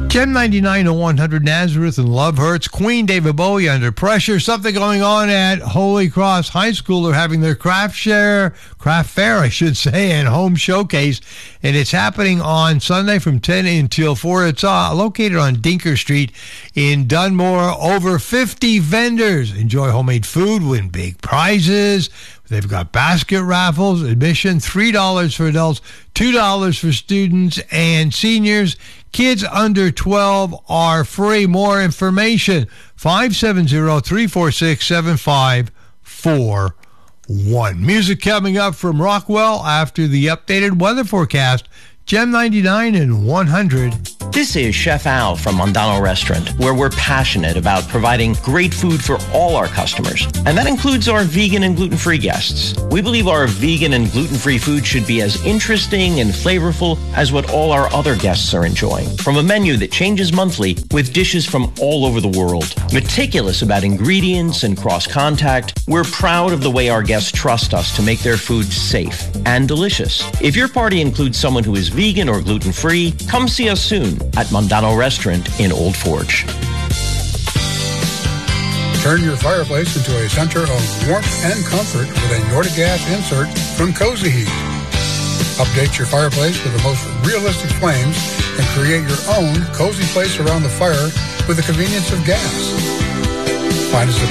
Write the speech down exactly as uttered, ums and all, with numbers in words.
Gem ninety-nine to one hundred, Nazareth and Love Hurts. Queen, David Bowie, Under Pressure. Something going on at Holy Cross High School. They're having their craft share, craft fair, I should say, and home showcase. And it's happening on Sunday from ten until four. It's uh, located on Dinker Street in Dunmore. Over fifty vendors. Enjoy homemade food, win big prizes. They've got basket raffles, admission, three dollars for adults, two dollars for students and seniors. Kids under twelve are free. More information, five seven zero, three four six, seven five four one. Music coming up from Rockwell after the updated weather forecast. Gem ninety-nine and one hundred. This is Chef Al from Mondano Restaurant, where we're passionate about providing great food for all our customers. And that includes our vegan and gluten-free guests. We believe our vegan and gluten-free food should be as interesting and flavorful as what all our other guests are enjoying. From a menu that changes monthly with dishes from all over the world. Meticulous about ingredients and cross-contact, we're proud of the way our guests trust us to make their food safe and delicious. If your party includes someone who is vegan or gluten-free, come see us soon at Mondano Restaurant in Old Forge. Turn your fireplace into a center of warmth and comfort with a Nordic gas insert from Cozy Heat. Update your fireplace with the most realistic flames and create your own cozy place around the fire with the convenience of gas. Find us at